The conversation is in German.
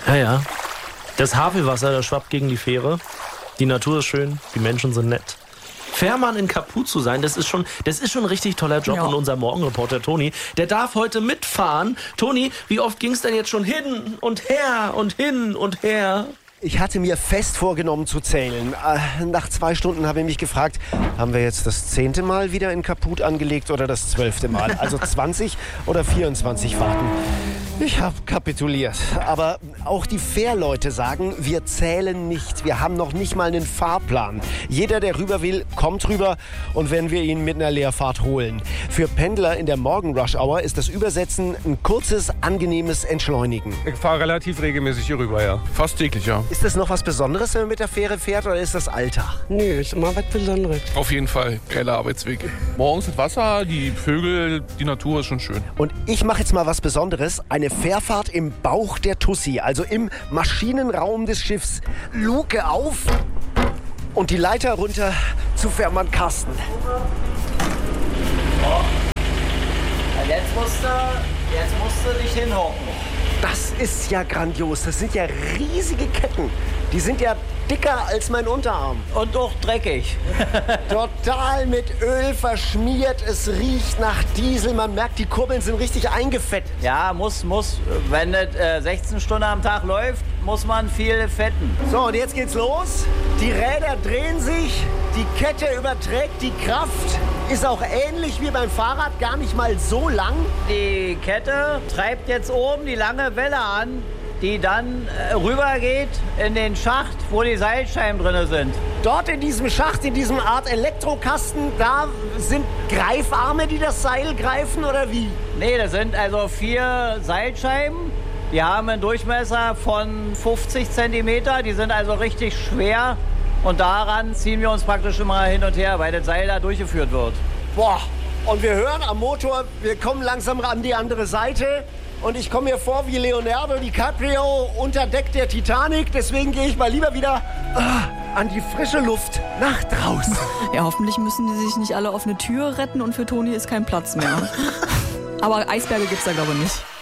Ja. Das Havelwasser, das schwappt gegen die Fähre. Die Natur ist schön, die Menschen sind nett. Fährmann in Kaput zu sein, das ist schon ein richtig toller Job. Ja. Und unser Morgenreporter Toni, der darf heute mitfahren. Toni, wie oft ging es denn jetzt schon hin und her und hin und her? Ich hatte mir fest vorgenommen zu zählen. Nach 2 Stunden habe ich mich gefragt, haben wir jetzt das 10. Mal wieder in Kaput angelegt oder das 12. Mal? Also 20 oder 24 Fahrten. Ich habe kapituliert. Aber auch die Fährleute sagen, wir zählen nicht. Wir haben noch nicht mal einen Fahrplan. Jeder, der rüber will, kommt rüber und werden wir ihn mit einer Leerfahrt holen. Für Pendler in der Morgen-Rush-Hour ist das Übersetzen ein kurzes, angenehmes Entschleunigen. Ich fahre relativ regelmäßig hier rüber, ja. Fast täglich, ja. Ist das noch was Besonderes, wenn man mit der Fähre fährt, oder ist das Alltag? Nö, ist immer was Besonderes. Auf jeden Fall, geiler Arbeitsweg. Morgens das Wasser, die Vögel, die Natur ist schon schön. Und ich mache jetzt mal was Besonderes. Eine Fährfahrt im Bauch der Tussi, also im Maschinenraum des Schiffs. Luke auf und die Leiter runter zu Fährmann Carsten. Jetzt musst du dich hinhocken. Das ist ja grandios. Das sind ja riesige Ketten. Die sind ja dicker als mein Unterarm. Und auch dreckig. Total mit Öl verschmiert. Es riecht nach Diesel. Man merkt, die Kurbeln sind richtig eingefettet. Ja, muss. Wenn es 16 Stunden am Tag läuft, muss man viel fetten. So, und jetzt geht's los. Die Räder drehen sich. Die Kette überträgt die Kraft. Ist auch ähnlich wie beim Fahrrad, gar nicht mal so lang. Die Kette treibt jetzt oben die lange Welle an, die dann rübergeht in den Schacht, wo die Seilscheiben drin sind. Dort in diesem Schacht, in diesem Art Elektrokasten, da sind Greifarme, die das Seil greifen, oder wie? Nee, das sind also 4 Seilscheiben. Die haben einen Durchmesser von 50 cm. Die sind also richtig schwer. Und daran ziehen wir uns praktisch immer hin und her, weil das Seil da durchgeführt wird. Boah, und wir hören am Motor, wir kommen langsam an die andere Seite. Und ich komme mir vor wie Leonardo DiCaprio unter Deck der Titanic. Deswegen gehe ich mal lieber wieder an die frische Luft nach draußen. Ja, hoffentlich müssen die sich nicht alle auf eine Tür retten und für Toni ist kein Platz mehr. Aber Eisberge gibt's da, glaube ich, nicht.